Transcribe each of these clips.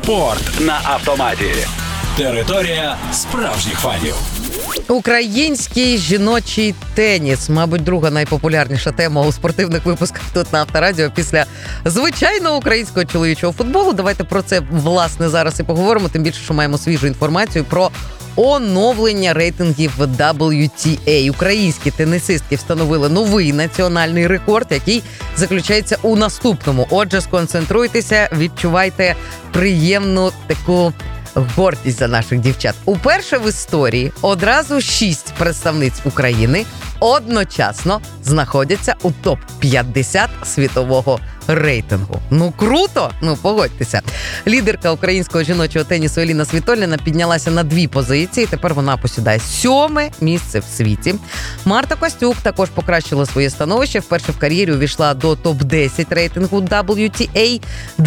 Спорт на автоматі. Територія справжніх фанів. Український жіночий теніс. Мабуть, друга найпопулярніша тема у спортивних випусках тут на Авторадіо після звичайного українського чоловічого футболу. Давайте про це, власне, зараз і поговоримо. Тим більше, що маємо свіжу інформацію про оновлення рейтингів WTA. Українські тенісистки встановили новий національний рекорд, який заключається у наступному. Отже, сконцентруйтеся, відчувайте приємну таку гордість за наших дівчат. Уперше в історії одразу 6 представниць України одночасно знаходяться у топ-50 світового рейтингу. Ну круто! Ну погодьтеся. Лідерка українського жіночого тенісу Еліна Світоліна піднялася на 2 позиції. Тепер вона посідає 7-ме місце в світі. Марта Костюк також покращила своє становище. Вперше в кар'єрі увійшла до топ-10 рейтингу WTA.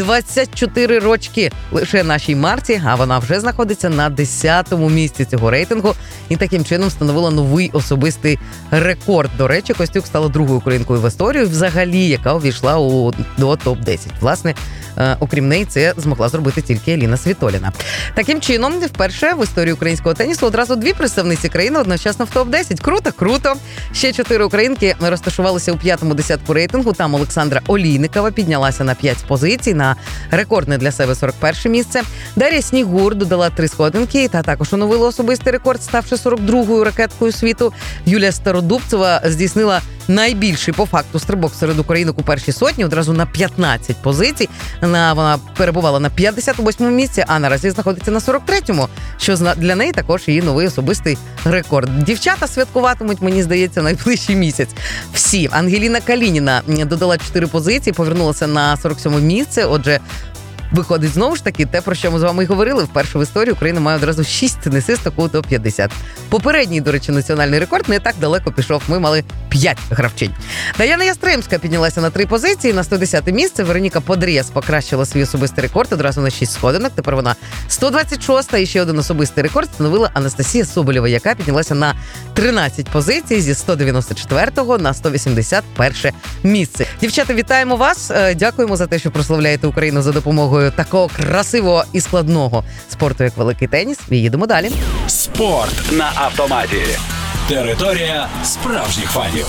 24 рочки лише нашій Марті, а вона вже знаходиться на 10-му місці цього рейтингу і таким чином встановила новий особистий рекорд. До речі, Костюк стала другою українкою в історії взагалі, яка увійшла до топ-10. Власне, окрім неї, це змогла зробити тільки Еліна Світоліна. Таким чином, вперше в історії українського тенісу одразу 2 представниці країни одночасно в топ-10. Круто, круто! Ще 4 українки розташувалися у 5-му десятку рейтингу. Там Олександра Олійникова піднялася на 5 позицій, на рекордне для себе 41-ше місце. Дар'я Снігур додала 3 сходинки та також оновила особистий рекорд, ставши 42-ю ракеткою світу. Юлія Стародубцева здійснила найбільший по факту стрибок серед українок у першій сотні, одразу на 15 позицій. Вона перебувала на 58-му місці, а наразі знаходиться на 43-му, що для неї також її новий особистий рекорд. Дівчата святкуватимуть, мені здається, найближчий місяць. Всі. Ангеліна Калініна додала 4 позиції, повернулася на 47-му місце, отже, виходить знову ж таки те, про що ми з вами і говорили. Вперше в історії Україна має одразу 6 тенісисток у топ-50. Попередній, до речі, національний рекорд не так далеко пішов. Ми мали 5 гравчинь. Даяна Ястремська піднялася на 3 позиції, на 110-те місце. Вероніка Подрєс покращила свій особистий рекорд одразу на 6 сходинок. Тепер вона 126-та, і ще один особистий рекорд встановила Анастасія Соболєва, яка піднялася на 13 позицій зі 194-го на 181-ше місце. Дівчата, вітаємо вас. Дякуємо за те, що прославляєте Україну за допомогою такого красивого і складного спорту, як великий теніс. І їдемо далі. Спорт на автоматі. Територія справжніх фанів.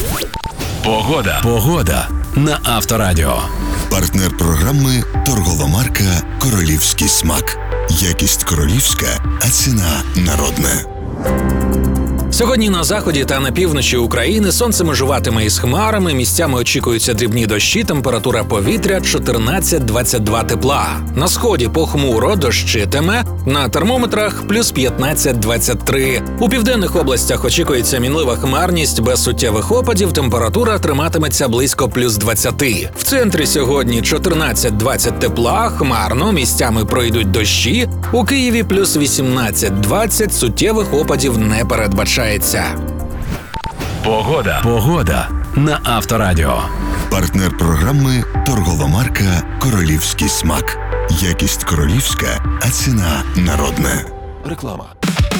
Погода на Авторадіо. Партнер програми торгова марка «Королівський смак». Якість королівська, а ціна народна. Сьогодні на заході та на півночі України сонце межуватиме із хмарами, місцями очікуються дрібні дощі, температура повітря 14-22 тепла. На сході похмуро, дощитиме, на термометрах плюс 15-23. У південних областях очікується мінлива хмарність без суттєвих опадів, температура триматиметься близько плюс 20. В центрі сьогодні 14-20 тепла, хмарно, місцями пройдуть дощі, у Києві плюс 18-20, суттєвих опадів не передбачається. Погода на Авторадіо. Партнер програми торгова марка «Королівський смак». Якість королівська, а ціна народна. Реклама.